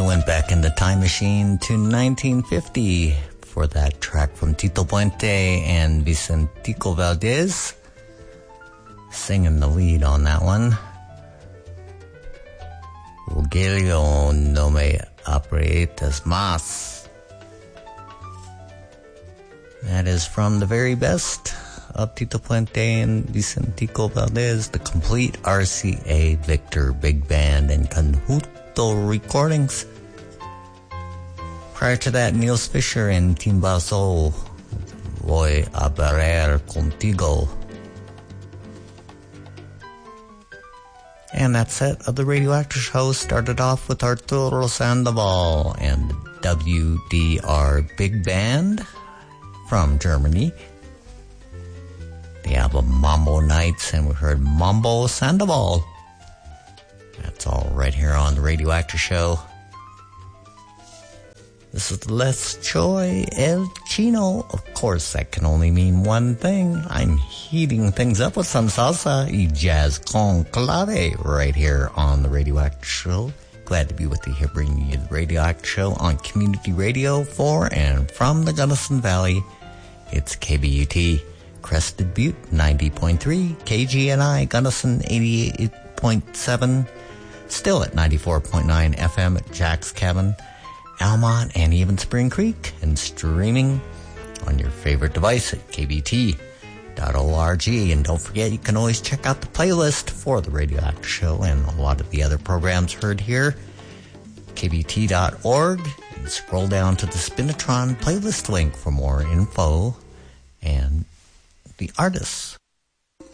went back in the time machine to 1950 for that track from Tito Puente and Vicentico Valdez, singing the lead on that one. Rogelio no me aprietes más. That is from the very best of Tito Puente and Vicentico Valdez, the complete RCA Victor Big Band and Conjunto recordings. Prior to that, Niels Fischer and Timbaso, Voy a Bailar Contigo. And that set of the Radioactive Show started off with Arturo Sandoval and the WDR Big Band from Germany. The album Mambo Nights, and we heard Mambo Sandoval. That's all right here on the Radioactive Show. This is Les Choi El Chino. Of course, that can only mean one thing. I'm heating things up with some salsa y jazz con clave right here on the Radioactive Show. Glad to be with you here, bringing you the Radioactive Show on Community Radio for and from the Gunnison Valley. It's KBUT, Crested Butte 90.3, KGNI, Gunnison 88.7, still at 94.9 FM at Jack's Cabin, Almont, and even Spring Creek, and streaming on your favorite device at kbt.org. And don't forget, you can always check out the playlist for the Radioactive Show and a lot of the other programs heard here, kbt.org, and scroll down to the Spinitron playlist link for more info and the artists